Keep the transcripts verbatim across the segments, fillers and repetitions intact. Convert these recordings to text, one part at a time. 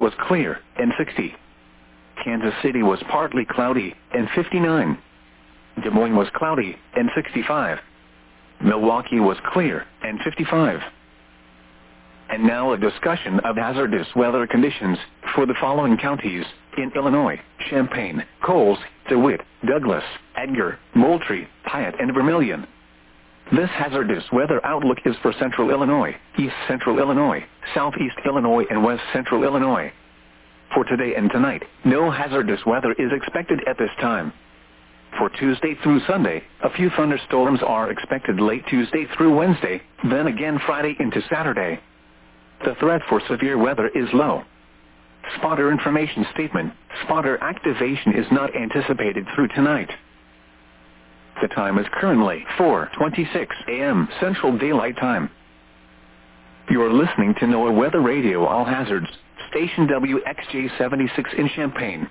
was clear, and sixty. Kansas City was partly cloudy, and fifty-nine. Des Moines was cloudy, and sixty-five. Milwaukee was clear, and fifty-five. And now a discussion of hazardous weather conditions for the following counties in Illinois: Champaign, Coles, DeWitt, Douglas, Edgar, Moultrie, Piatt, and Vermilion. This hazardous weather outlook is for Central Illinois, East Central Illinois, Southeast Illinois, and West Central Illinois. For today and tonight, no hazardous weather is expected at this time. For Tuesday through Sunday, a few thunderstorms are expected late Tuesday through Wednesday, then again Friday into Saturday. The threat for severe weather is low. Spotter information statement: spotter activation is not anticipated through tonight. The time is currently four twenty-six a m Central Daylight Time. You are listening to NOAA Weather Radio All Hazards, station W X J seventy-six in Champaign.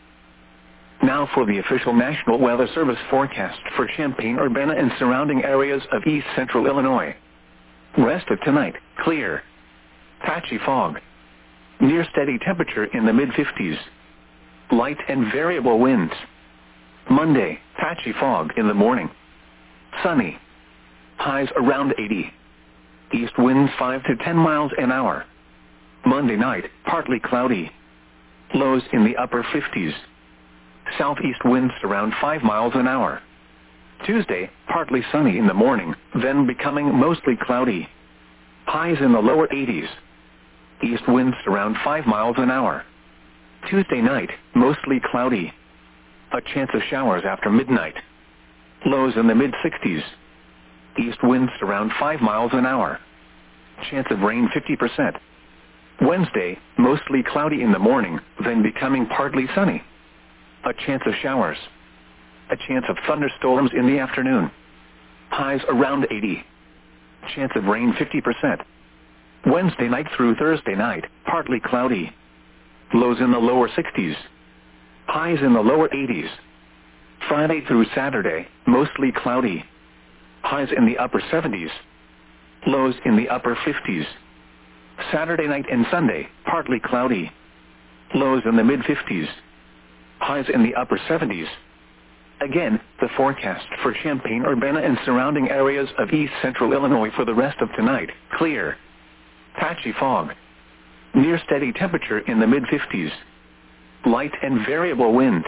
Now for the official National Weather Service forecast for Champaign-Urbana and surrounding areas of East Central Illinois. Rest of tonight, clear. Patchy fog. Near steady temperature in the mid fifties. Light and variable winds. Monday, patchy fog in the morning. Sunny. Highs around eighty. East winds five to ten miles an hour. Monday night, partly cloudy. Lows in the upper fifties. Southeast winds around five miles an hour. Tuesday, partly sunny in the morning, then becoming mostly cloudy. Highs in the lower eighties. East winds around five miles an hour. Tuesday night, mostly cloudy. A chance of showers after midnight. Lows in the mid sixties. East winds around five miles an hour. Chance of rain fifty percent. Wednesday, mostly cloudy in the morning, then becoming partly sunny. A chance of showers. A chance of thunderstorms in the afternoon. Highs around eighty. Chance of rain fifty percent. Wednesday night through Thursday night, partly cloudy. Lows in the lower sixties. Highs in the lower eighties. Friday through Saturday, mostly cloudy. Highs in the upper seventies. Lows in the upper fifties. Saturday night and Sunday, partly cloudy. Lows in the mid fifties. Highs in the upper seventies. Again, the forecast for Champaign-Urbana and surrounding areas of East Central Illinois for the rest of tonight: clear. Patchy fog. Near steady temperature in the mid fifties. Light and variable winds.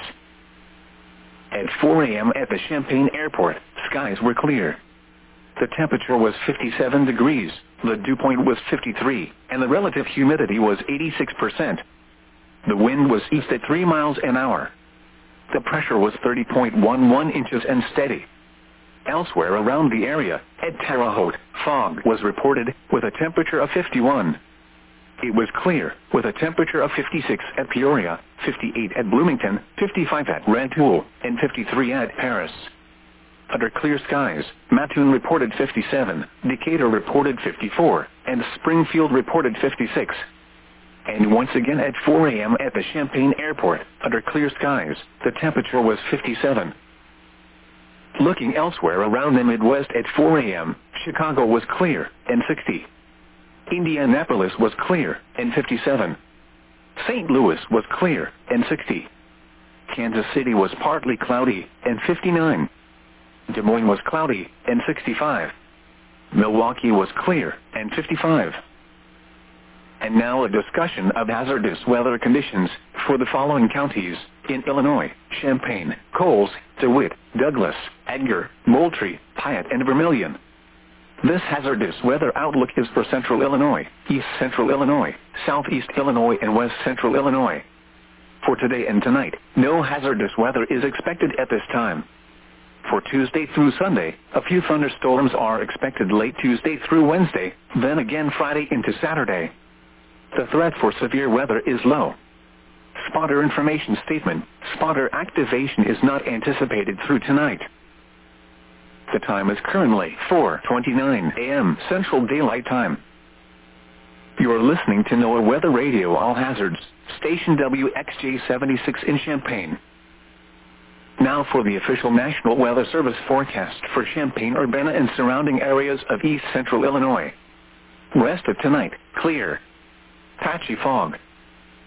At four a m at the Champaign Airport, skies were clear. The temperature was fifty-seven degrees, the dew point was fifty-three, and the relative humidity was eighty-six percent. The wind was east at three miles an hour. The pressure was thirty point one one inches and steady. Elsewhere around the area, at Terre Haute, fog was reported, with a temperature of fifty-one. It was clear, with a temperature of fifty-six at Peoria, fifty-eight at Bloomington, fifty-five at Rantoul, and fifty-three at Paris. Under clear skies, Mattoon reported fifty-seven, Decatur reported fifty-four, and Springfield reported fifty-six. And once again at four a m at the Champaign Airport, under clear skies, the temperature was fifty-seven. Looking elsewhere around the Midwest at four a m, Chicago was clear, and sixty. Indianapolis was clear, and fifty-seven. Saint Louis was clear, and sixty. Kansas City was partly cloudy, and fifty-nine. Des Moines was cloudy, and sixty-five. Milwaukee was clear, and fifty-five. And now a discussion of hazardous weather conditions for the following counties in Illinois: Champaign, Coles, DeWitt, Douglas, Edgar, Moultrie, Piatt, and Vermilion. This hazardous weather outlook is for Central Illinois, East Central Illinois, Southeast Illinois, and West Central Illinois. For today and tonight, no hazardous weather is expected at this time. For Tuesday through Sunday, a few thunderstorms are expected late Tuesday through Wednesday, then again Friday into Saturday. The threat for severe weather is low. Spotter information statement: spotter activation is not anticipated through tonight. The time is currently four twenty-nine a m Central Daylight Time. You are listening to NOAA Weather Radio All Hazards, station W X J seventy-six in Champaign. Now for the official National Weather Service forecast for Champaign-Urbana and surrounding areas of East Central Illinois. Rest of tonight, clear. Patchy fog.